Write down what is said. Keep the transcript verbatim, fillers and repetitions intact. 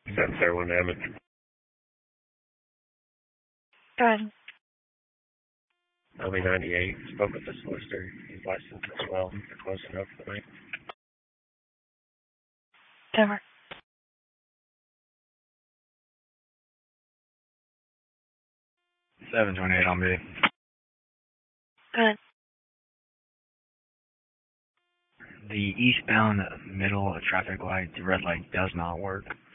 seven zero one Emmett. Go ahead. L B ninety-eight. Spoke with the solicitor. He's licensed as well. They're close enough for me. Over. seven twenty-eight on me. Go ahead. The eastbound middle traffic light, the red light, does not work.